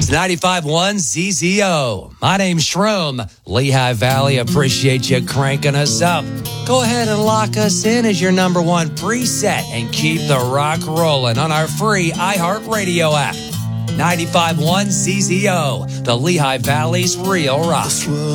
It's 95.1 ZZO. My name's Shroom. Lehigh Valley, appreciate you cranking us up. Go ahead and lock us in as your number one preset and keep the rock rolling on our free iHeartRadio app. 95.1 ZZO, the Lehigh Valley's real rock.